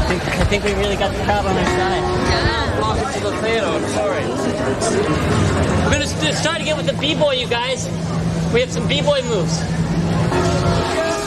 I think we really got the crowd on our side. Yeah. Welcome to the theater. I'm sorry. We're gonna start again with the b-boy, you guys. We have some b-boy moves.